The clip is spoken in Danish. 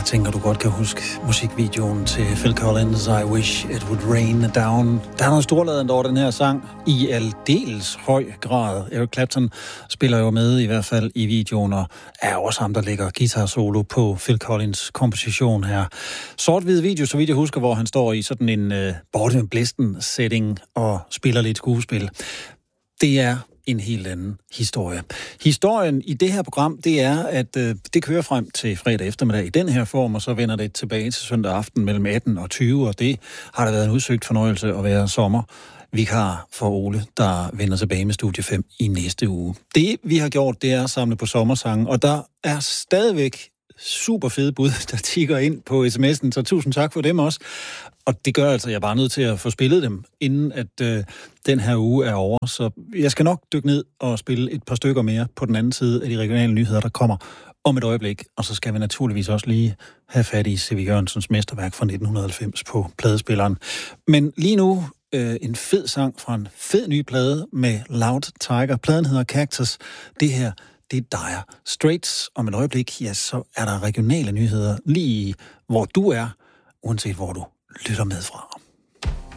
Jeg tænker, du godt kan huske musikvideoen til Phil Collins' I Wish It Would Rain Down. Der er noget storladent over den her sang i aldeles høj grad. Eric Clapton spiller jo med, i hvert fald i videoen, og er også ham, der lægger guitar solo på Phil Collins' komposition her. Sort-hvid video, så vidt jeg husker, hvor han står i sådan en borte med blæsten setting og spiller lidt skuespil. Det er en helt anden historie. Historien i det her program, det er, at det kører frem til fredag eftermiddag i den her form, og så vender det tilbage til søndag aften mellem 18 og 20, og det har der været en udsøgt fornøjelse at være sommervikar for Ole, der vender tilbage med Studie 5 i næste uge. Det, vi har gjort, det er at samle på sommersange, og der er stadigvæk super fede bud, der tikker ind på sms'en, så tusind tak for dem også. Og det gør altså, at jeg er bare nødt til at få spillet dem, inden at den her uge er over. Så jeg skal nok dykke ned og spille et par stykker mere på den anden side af de regionale nyheder, der kommer om et øjeblik. Og så skal vi naturligvis også lige have fat i C.V. Jørgensens mesterværk fra 1990 på pladespilleren. Men lige nu en fed sang fra en fed ny plade med Loud Tiger. Pladen hedder Cactus. Det her, det er Dire Straits. Om et øjeblik, ja, så er der regionale nyheder lige hvor du er, uanset hvor du lytter med fra.